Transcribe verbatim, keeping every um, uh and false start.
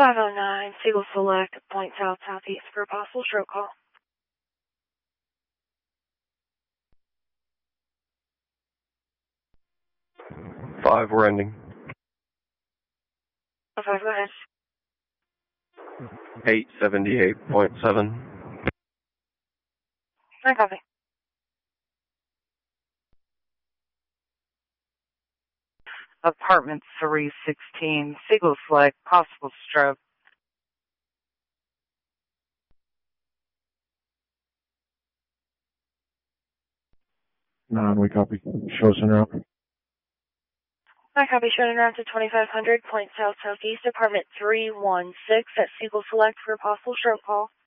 five oh nine, Siegel Select, point south southeast for a possible stroke call. Five, we're ending. Oh, five, go ahead. eight seventy-eight point seven. I copy. Apartment three sixteen, Siegel Select, possible stroke. Nine, we copy. Show us en route. I copy, showing around to twenty-five hundred, point south southeast, apartment three one six at Siegel Select for a possible stroke call.